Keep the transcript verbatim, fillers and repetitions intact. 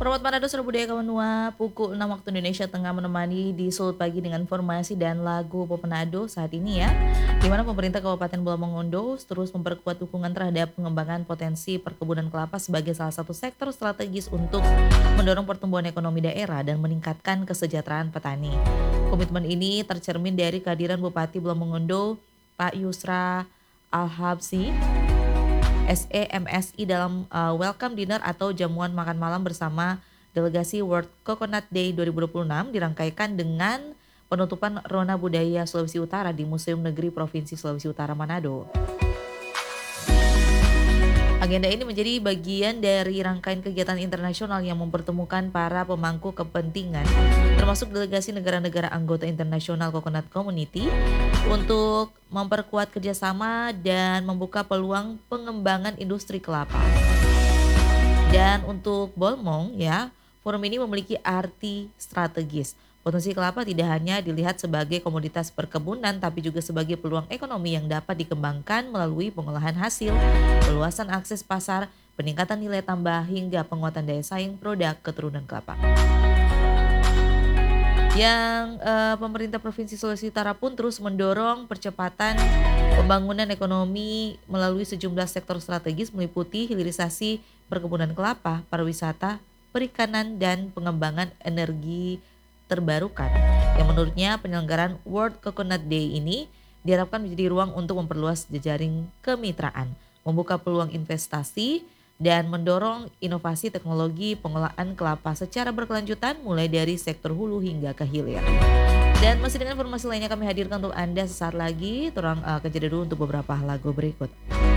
Promote Manado Seru Budaya Kamanua pukul enam waktu Indonesia Tengah menemani di Sulut Pagi dengan informasi dan lagu Pop Manado saat ini ya. Di mana pemerintah Kabupaten Pulau Mongondo terus memperkuat dukungan terhadap pengembangan potensi perkebunan kelapa sebagai salah satu sektor strategis untuk mendorong pertumbuhan ekonomi daerah dan meningkatkan kesejahteraan petani. Komitmen ini tercermin dari kehadiran Bupati Pulau Mongondo, Pak Yusra Al-Habsi, S E M S I dalam uh, welcome dinner atau jamuan makan malam bersama delegasi World Coconut Day dua ribu dua puluh enam dirangkaikan dengan penutupan Rona Budaya Sulawesi Utara di Museum Negeri Provinsi Sulawesi Utara Manado. Agenda ini menjadi bagian dari rangkaian kegiatan internasional yang mempertemukan para pemangku kepentingan, termasuk delegasi negara-negara anggota International Coconut Community, untuk memperkuat kerjasama dan membuka peluang pengembangan industri kelapa. Dan untuk Bolmong ya, forum ini memiliki arti strategis. Potensi kelapa tidak hanya dilihat sebagai komoditas perkebunan, tapi juga sebagai peluang ekonomi yang dapat dikembangkan melalui pengolahan hasil, peluasan akses pasar, peningkatan nilai tambah, hingga penguatan daya saing produk keturunan kelapa. Yang eh, pemerintah Provinsi Sulawesi Utara pun terus mendorong percepatan pembangunan ekonomi melalui sejumlah sektor strategis meliputi hilirisasi perkebunan kelapa, pariwisata, perikanan, dan pengembangan energi terbarukan. Yang menurutnya penyelenggaraan World Coconut Day ini diharapkan menjadi ruang untuk memperluas jejaring kemitraan, membuka peluang investasi, dan mendorong inovasi teknologi pengolahan kelapa secara berkelanjutan mulai dari sektor hulu hingga ke hilir. Dan masih dengan informasi lainnya kami hadirkan untuk Anda sesaat lagi. Terang uh, ke jeda dulu untuk beberapa lagu berikut.